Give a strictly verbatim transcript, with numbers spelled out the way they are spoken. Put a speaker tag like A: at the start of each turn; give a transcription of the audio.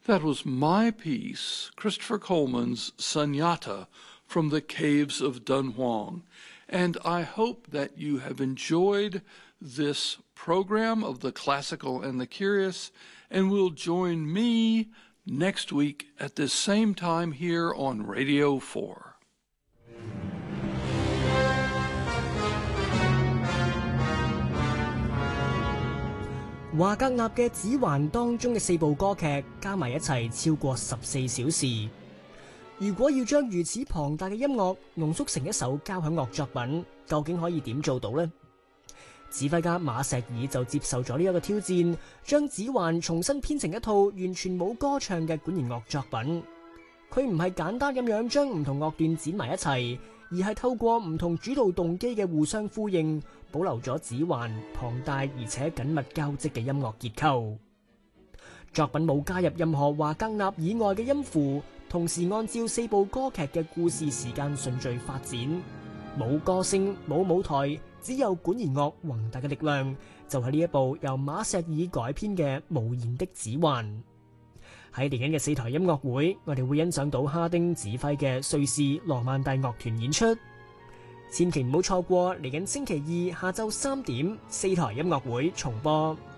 A: That was my piece, Christopher Coleman's Sunyata from the Caves of Dunhuang. And I hope that you have enjoyed this program of the Classical and the Curious, and will join me next week at this same time here on Radio four.
B: 華格納嘅《指環》當中嘅四部歌劇加埋一齊超過十四小時。如果要將如此龐大嘅音樂濃縮成一首交響樂作品，究竟可以點做到呢？指揮家馬錫爾就接受咗呢一個挑戰，將《指環》重新編成一套完全冇歌唱嘅管弦樂作品。佢唔係簡單咁樣將唔同樂段剪埋一齊，而係透過唔同主導動機嘅互相呼應，保留咗《指環》龐大而且緊密交織嘅音樂結構。作品冇加入任何華格納以外嘅音符，同時按照四部歌劇嘅故事時間順序發展，冇歌聲，冇舞台，只有管弦樂宏大嘅力量，就係呢一部由馬錫爾改編嘅《無言的指環》。喺嚟緊嘅四台音樂會，我哋會欣賞到哈丁指揮嘅瑞士羅曼蒂樂團演出，千祈唔好錯過嚟緊星期二下晝三點四台音樂會重播。